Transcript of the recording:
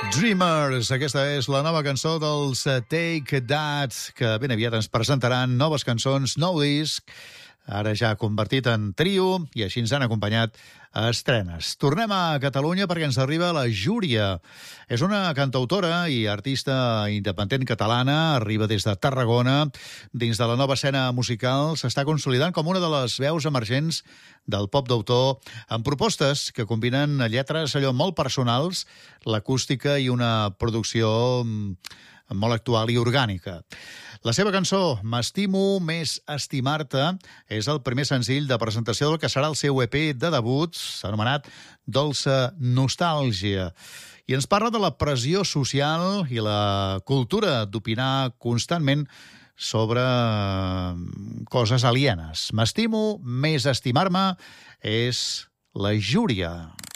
Dreamers, aquesta és la nova cançó dels Take That, que ben aviat ens presentaran noves cançons, nou disc, ara ja convertit en trio, i així ens han acompanyat a estrenes. Tornem a Catalunya perquè ens arriba la Júria. És una cantautora i artista independent catalana, arriba des de Tarragona. Dins de la nova escena musical s'està consolidant com una de les veus emergents del pop d'autor, amb propostes que combinen lletres allò molt personals, l'acústica i una producció molt actual i orgànica. La seva cançó, M'estimo més estimar-te, és el primer senzill de presentació del que serà el seu EP de debut, s'ha anomenat Dolça Nostàlgia. I ens parla de la pressió social i la cultura d'opinar constantment sobre coses alienes. M'estimo més estimar-me és la Júria.